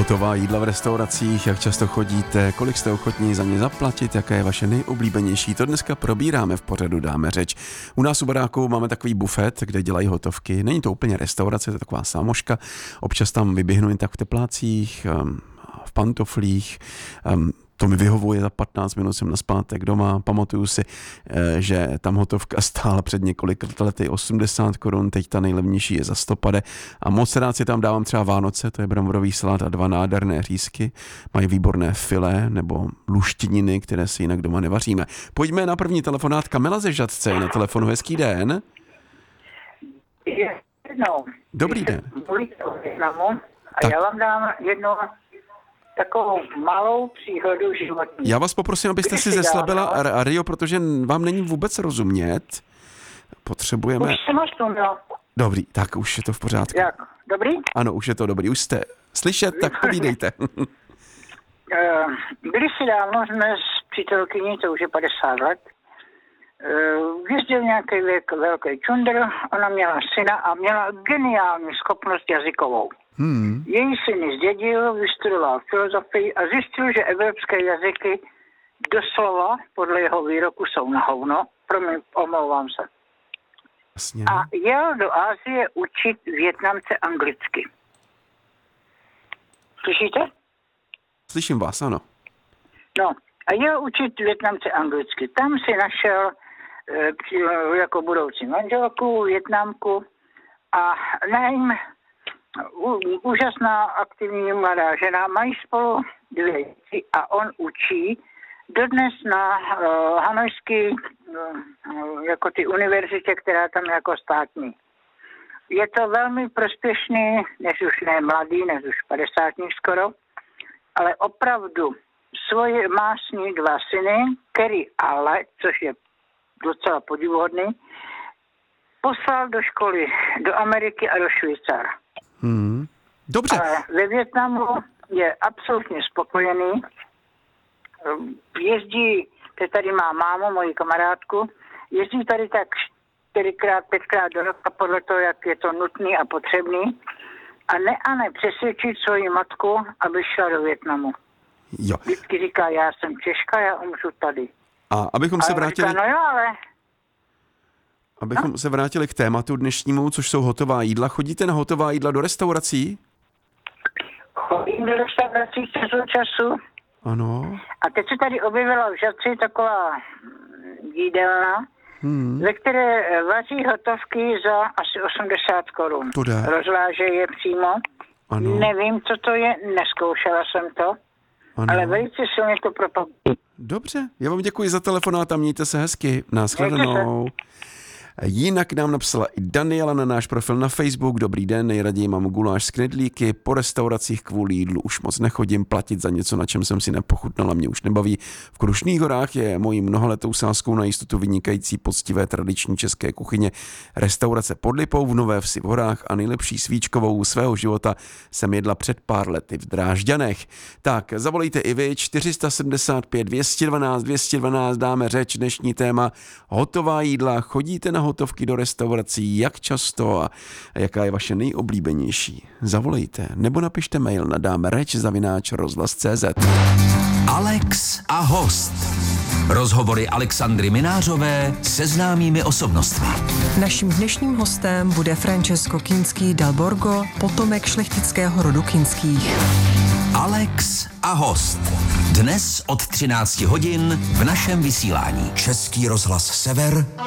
Hotová jídla v restauracích, jak často chodíte, kolik jste ochotní za ně zaplatit, jaké je vaše nejoblíbenější, to dneska probíráme v pořadu Dáme řeč. U nás u baráku máme takový bufet, kde dělají hotovky. Není to úplně restaurace, to je taková sámoška. Občas tam vyběhnu jen tak v teplácích, v pantoflích. To mi vyhovuje, za 15 minut jsem nazpátek doma. Pamatuju si, že tam hotovka stála před několika lety 80 korun, teď ta nejlevnější je za 150 a moc rád si tam dávám třeba Vánoce, to je bramborový salát a 2 nádherné řízky. Mají výborné filé nebo luštininy, které si jinak doma nevaříme. Pojďme na první telefonát. Kamila ze Žatce je na telefonu. Hezký den. Dobrý den. Já vám dám jednu takovou malou příhodu životní. Já vás poprosím, abyste si zeslabila radio, protože vám není vůbec rozumět. Potřebujeme... Už jsem ostunil. Dobrý, tak už je to v pořádku. Jak? Dobrý? Ano, už je to dobrý. Už jste slyšet, tak povídejte. Kdysi dávno jsme s přítelkyní, to už je 50 let, jezdil nějaký velký čundr, ona měla syna a měla geniální schopnost jazykovou. Její syn zdědil, vystudoval filozofii a zjistil, že evropské jazyky doslova, podle jeho výroku, jsou na hovno. Omlouvám se. Jasně. A jel do Asie učit Vietnamce anglicky. Slyšíte? Slyším vás, ano. No, a jel učit Vietnamce anglicky. Tam si našel jako budoucí manželku, Vietnamku a na úžasná aktivní mladá žena, mají spolu 2 děti a on učí dodnes na hanojský jako ty univerzitě, která tam je jako státní. Je to velmi prospěšný, než už ne mladý, než už 50 skoro, ale opravdu má s ní 2 syny, který ale, což je docela podivuhodný, poslal do školy do Ameriky a do Švýcara. Dobře. Ale ve Vietnamu je absolutně spokojený. Jezdí, teď tady má mámu, moji kamarádku, jezdí tady tak 4x, 5x do roka podle toho, jak je to nutný a potřebný. A ne přesvědčit svoji matku, aby šla do Vietnamu. Jo. Vždycky říká, já jsem Češka, já umřu tady. A abychom se vrátili... Říká, no jo, ale... Abychom se vrátili k tématu dnešnímu, což jsou hotová jídla. Chodíte na hotová jídla do restaurací? Chodím do restaurací času. Ano. A teď se tady objevila v Žatci taková jídelna, ve které vaří hotovky za asi 80 korun. To jde. Rozváže je přímo. Ano. Nevím, co to je, neskoušela jsem to, Ano. ale velice silně to propaguji. Dobře, já vám děkuji za telefonát a mějte se hezky. Nashledanou. Jinak nám napsala i Daniela na náš profil na Facebook. Dobrý den, nejraději mám guláš s knedlíky, po restauracích kvůli jídlu už moc nechodím, platit za něco, na čem jsem si nepochutnala, mě už nebaví. V Krušných horách je mojí mnohaletou sázkou na jistotu vynikající poctivé tradiční české kuchyně restaurace Pod Lipou v Nové Vsi v horách a nejlepší svíčkovou svého života jsem jedla před pár lety v Drážďanech. Tak, zavolejte i vy 475 212 212, dáme řeč, dnešní téma hotová jídla. Chodíte na hotovky do restaurací, jak často a jaká je vaše nejoblíbenější? Zavolejte nebo napište mail na dámereč@rozhlas.cz. Alex a host. Rozhovory Alexandry Minářové se známými osobnostmi. Naším dnešním hostem bude Francesco Kinský dal Borgo, potomek šlechtického rodu Kinských. Alex a host. Dnes od 13 hodin v našem vysílání. Český rozhlas Sever,